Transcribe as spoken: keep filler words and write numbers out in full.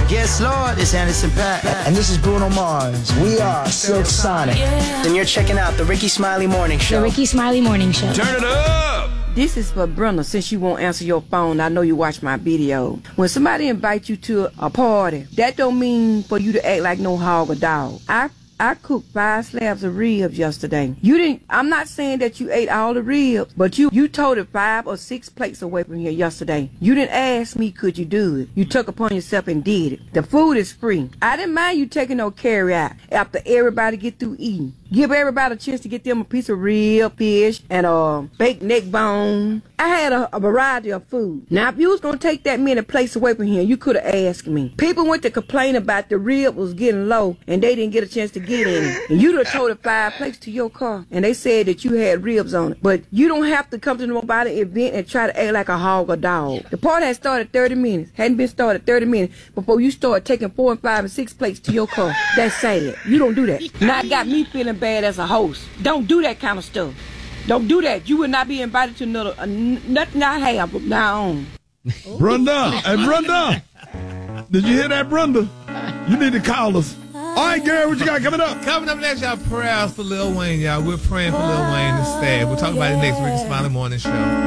Guest Lord, it's Anderson .Paak. And this is Bruno Mars. We are Silk Sonic. Yeah. And you're checking out the Ricky Smiley Morning Show. The Ricky Smiley Morning Show. Turn it up! This is for Brenda. Since you won't answer your phone, I know you watch my video. When somebody invites you to a party, that don't mean for you to act like no hog or dog. I I cooked five slabs of ribs yesterday. You didn't, I'm not saying that you ate all the ribs, but you, you toted five or six plates away from here yesterday. You didn't ask me, could you do it? You took upon yourself and did it. The food is free. I didn't mind you taking no carry out after everybody get through eating. Give everybody a chance to get them a piece of rib, fish, and a baked neck bone. I had a, a variety of food. Now, if you was going to take that many plates away from here, you could have asked me. People went to complain about the rib was getting low, and they didn't get a chance to get in it. And you'd have toted five plates to your car, and they said that you had ribs on it. But you don't have to come to nobody's event and try to act like a hog or dog. The party had started thirty minutes. Hadn't been started thirty minutes before you start taking four and five and six plates to your car. That's sad. You don't do that. Now it got me feeling bad as a host. Don't do that kind of stuff. Don't do that. You will not be invited to another, uh, nothing I have from now on. Brenda, hey Brenda, did you hear that, Brenda? You need to call us. All right, girl, what you got coming up? Coming up next, y'all, prayers for Lil Wayne, y'all. We're praying for Lil Wayne instead. We'll talk about it next Ricky Smiley Morning Show.